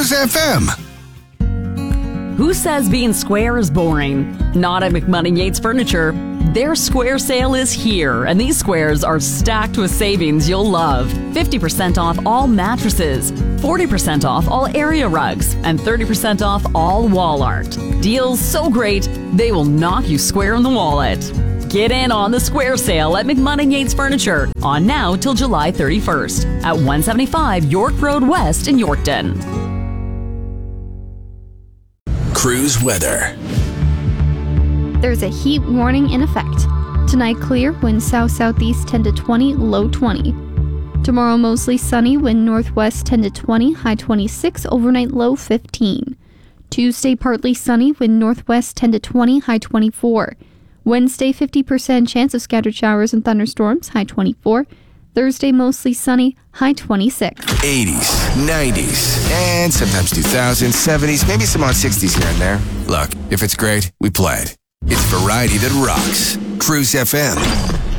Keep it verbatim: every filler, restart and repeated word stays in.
Cruise F M. Who says being square is boring? Not at McMoney Yates Furniture. Their square sale is here, and these squares are stacked with savings you'll love. fifty percent off all mattresses, forty percent off all area rugs, and thirty percent off all wall art. Deals so great, they will knock you square in the wallet. Get in on the square sale at McMoney Yates Furniture, on now till July thirty-first at one seventy-five York Road West in Yorkton. Cruise weather. There's a heat warning in effect. Tonight clear, wind south-southeast ten to twenty, low twenty. Tomorrow mostly sunny, wind northwest ten to twenty, high twenty-six, overnight low fifteen. Tuesday partly sunny, wind northwest ten to twenty, high twenty-four. Wednesday fifty percent chance of scattered showers and thunderstorms, high twenty-four. Thursday mostly sunny, high twenty-six. eighties, nineties, and sometimes two thousands, seventies, maybe some odd sixties here and there. Look, if it's great, we play it. It's variety that rocks. Cruise F M.